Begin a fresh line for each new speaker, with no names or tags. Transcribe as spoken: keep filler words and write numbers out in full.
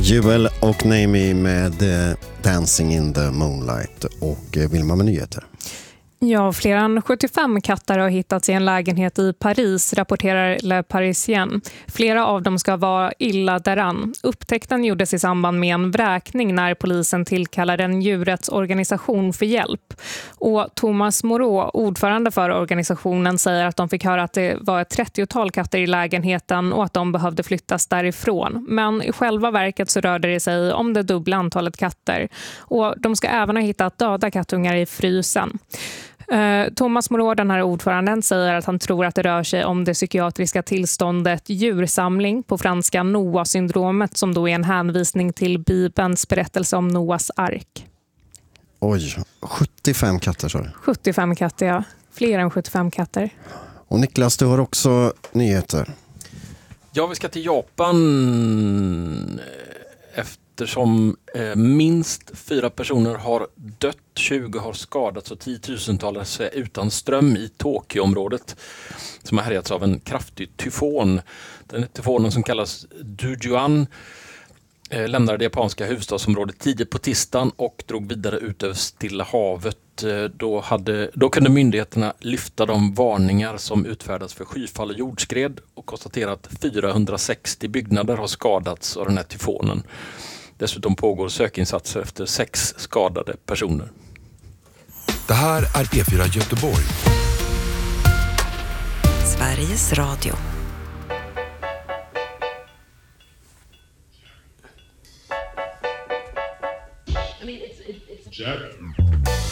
Jewel och Naomi med eh, Dancing in the Moonlight och eh, Vilma med nyheter.
Ja, fler än sjuttiofem katter har hittats i en lägenhet i Paris, rapporterar Le Parisien. Flera av dem ska vara illa däran. Upptäckten gjordes i samband med en vräkning när polisen tillkallade en djurrättsorganisation för hjälp. Och Thomas Moreau, ordförande för organisationen, säger att de fick höra att det var ett trettiotal katter i lägenheten och att de behövde flyttas därifrån. Men i själva verket så rörde det sig om det dubbla antalet katter. Och de ska även ha hittat döda kattungar i frysen. Thomas Moreau, den här ordföranden, säger att han tror att det rör sig om det psykiatriska tillståndet djursamling, på franska Noah-syndromet, som då är en hänvisning till Bibelns berättelse om Noas ark.
Oj, sjuttiofem katter så.
sjuttiofem katter, ja. Fler än sjuttiofem katter.
Och Niklas, du har också nyheter.
Ja, vi ska till Japan eftersom eh, minst fyra personer har dött, tjugo har skadats och tiotusentals är utan ström i Tokyo-området som har härjats av en kraftig tyfon. Den tyfonen som kallas Dujuan eh, lämnade det japanska huvudstadsområdet tidigt på tisdagen och drog vidare ut över Stilla havet. Då, hade, då kunde myndigheterna lyfta de varningar som utfärdas för skyfall och jordskred och konstatera att fyrahundrasextio byggnader har skadats av den här tyfonen. Dessutom pågår sökinsatser efter sex skadade personer.
Det här är P fyra Göteborg.
Sveriges Radio.